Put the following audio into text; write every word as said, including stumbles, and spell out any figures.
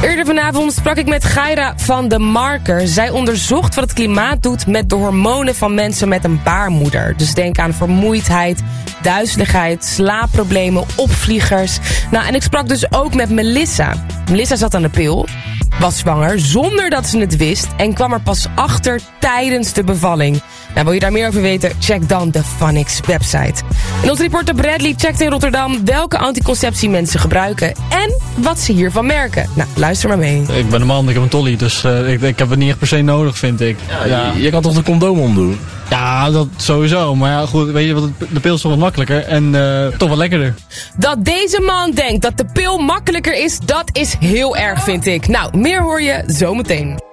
Eerder vanavond sprak ik met Gaira van de Marker. Zij onderzocht wat het klimaat doet met de hormonen van mensen met een baarmoeder. Dus denk aan vermoeidheid, duizeligheid, slaapproblemen, opvliegers. Nou, en ik sprak dus ook met Melissa. Melissa zat aan de pil, was zwanger zonder dat ze het wist en kwam er pas achter tijdens de bevalling. Nou, wil je daar meer over weten? Check dan de Funix website. En onze reporter Bradley checkt in Rotterdam welke anticonceptie mensen gebruiken en wat ze hiervan merken. Nou, luister maar mee. Ik ben een man, ik heb een tolly, dus uh, ik, ik heb het niet echt per se nodig, vind ik. Ja, ja. Je, je kan toch de condoom omdoen? Ja, dat sowieso. Maar ja, goed, weet je wat, de pil is toch wat makkelijker en uh, toch wat lekkerder. Dat deze man denkt dat de pil makkelijker is, dat is heel erg, vind ik. Nou, meer hoor je zometeen.